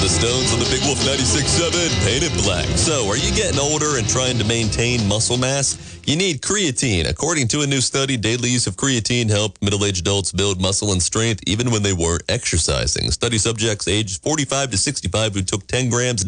the Stones on the Big Wolf 96.7, painted black. So, are you getting older and trying to maintain muscle mass? You need creatine. According to a new study, daily use of creatine helped middle-aged adults build muscle and strength even when they weren't exercising. Study subjects aged 45 to 65 who took 10 grams